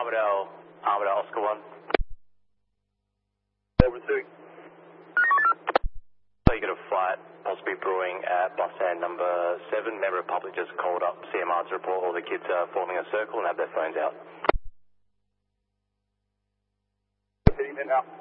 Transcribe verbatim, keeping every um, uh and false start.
Armadale, Armadale, Oscar one. Over two. So you got a flight possibly brewing at bus stand number seven. Member of public just called up C M R to report all the kids are forming a circle and have their phones out. Hitting it now.